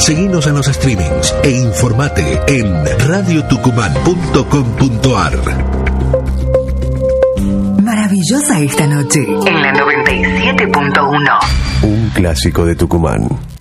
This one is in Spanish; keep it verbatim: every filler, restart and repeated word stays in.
Seguinos en los streamings e informate en radio tucumán punto com punto ar. Maravillosa esta noche en la noventa y siete punto uno. Un clásico de Tucumán.